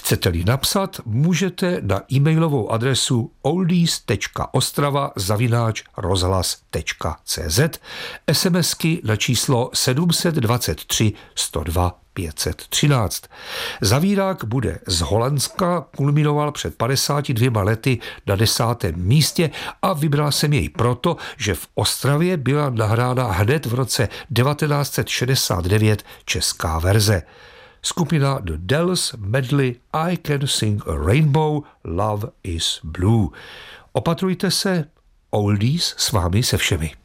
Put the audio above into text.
Chcete-li napsat, můžete na e-mailovou adresu oldies.ostrava@rozhlas.cz, SMSky na číslo 723 102 513. Zavírák bude z Holandska, kulminoval před 52 lety na 10. místě a vybral jsem jej proto, že v Ostravě byla nahrána hned v roce 1969 česká verze. Skupina The Dells medley I Can Sing a Rainbow, Love is Blue. Opatrujte se, Oldies s vámi se všemi.